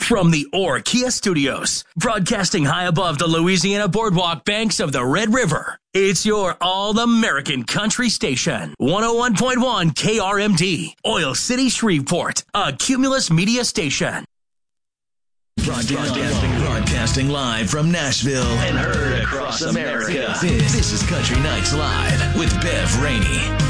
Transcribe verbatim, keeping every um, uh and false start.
From the Orr Kia Studios, broadcasting high above the Louisiana boardwalk banks of the Red River, it's your all-American country station. one oh one point one K R M D, Oil City, Shreveport, a Cumulus Media station. Broadcasting, broadcasting live from Nashville and heard across America. This, this is Country Nights Live with Bev Rainey.